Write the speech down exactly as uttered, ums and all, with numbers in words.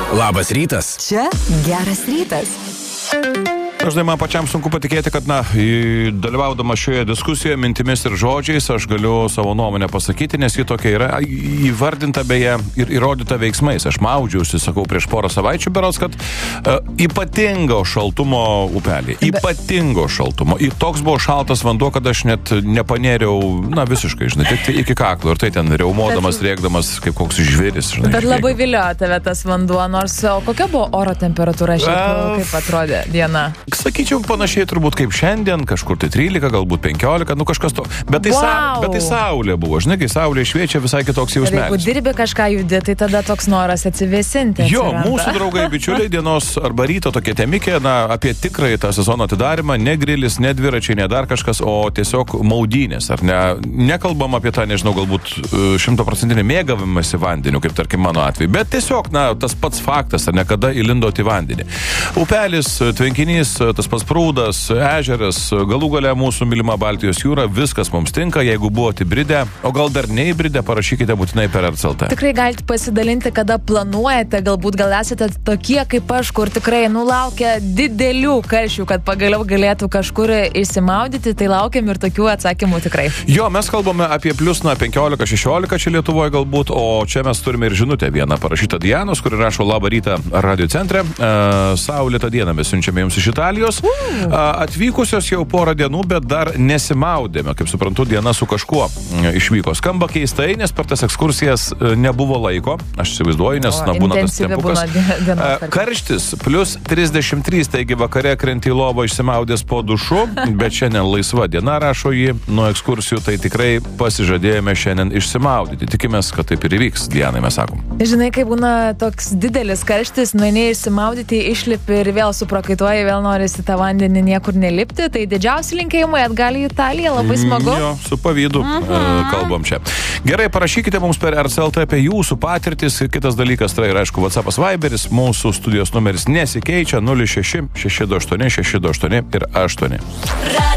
Labas rytas. Čia geras rytas. Dažnai man pačiam sunku patikėti, kad, na, dalyvaudama šioje diskusijoje mintimis ir žodžiais aš galiu savo nuomonę pasakyti, nes ji tokia yra įvardinta beje ir įrodyta veiksmais. Aš maudžiausi, sakau, prieš porą savaičių berods, kad uh, ypatingo šaltumo upelį. Ypatingo šaltumo. Ir toks buvo šaltas vanduo, kad aš net nepanėriau, na, visiškai, žinai, tik iki kaklo. Ir tai ten riaumodamas, bet, rėkdamas kaip koks žvėris, žinai. Bet labai viliojo tave tas vanduo, nors o kokia buvo oro temperatūra šiaip, uh, kaip atrodė diena? Sakyčiau, panašiai turbūt kaip šiandien, kažkur tai trylika, galbūt penkiolika, nu kažkas to. Bet tai, wow. sa, bet tai saulė buvo, žinai, kai saulė šviečia, visai kitoks jausmelis. Jeigu dirbi kažką judi, tai tada toks noras atsivėsinti. Jo, atsiranda. Mūsų draugai, bičiuliai, dienos arba ryto tokie temikė, na, apie tikrai tą sezono atidarimą, ne grilis, ne dviračiai, ne dar kažkas, o tiesiog maudynės, ar ne? Nekalbam apie tą, nežinau, galbūt šimtaprocentinį mėgavimąsi vandeniu, kaip tarkim mano atveju, bet tiesiog, na, tas pats faktas, ar ne, kada įlindot į vandenį. Upelis, tvenkinys, tas pats prūdas, ežeras, galų gale mūsų mylima Baltijos jūra, viskas mums tinka. Jeigu buvote įbridę, o gal dar neįbridę, parašykite būtinai per R C L T. Tikrai galite pasidalinti, kada planuojate, galbūt gal esate tokie kaip aš, kur tikrai nulaukia didelių karščių, kad pagaliau galėtų kažkur išsimaudyti, tai laukiam ir tokių atsakymų tikrai. Jo, mes kalbame apie plius, na, penkiolika šešiolika čia Lietuvoje galbūt, o čia mes turime ir žinutę vieną parašytą Dianos, kuri rašo labą rytą radio centre. Uh, Saulėtą dieną mes siunčiame jums iš Italijos. Uh. Atvykusios jau porą dienų, bet dar nesimaudėme. Kaip suprantu, diena su kažkuo išvyko. Skamba keistai, nes per tas ekskursijas nebuvo laiko. Aš įsivaizduoju, nes, o, na, būna tas tempukas. Būna karštis plus trisdešimt trys, taigi vakare krenti į lovą išsimaudęs po dušu, bet šiandien laisva diena, rašo jį, nuo ekskursijų, tai tikrai pasižadėjome šiandien išsimaudyti. Tikimės, kad taip ir įvyks, Dianai, mes sakom. Žinai, kai būna toks didelis karštis, nueini išsimaudyti, išlipi ir vėl suprakaituoji, vėl norisi tą vandenį niekur nelipti, tai didžiausi linkėjimai atgal į Italiją, labai smagu. Jo, su pavydu uh-huh. kalbam čia. Gerai, parašykite mums per R C L T apie jūsų patirtis. Kitas dalykas, tai yra, aišku, WhatsAppas, Viberis, mūsų studijos numeris nesikeičia, nulis šeši šeši du aštuoni šeši du aštuoni ir aštuoni.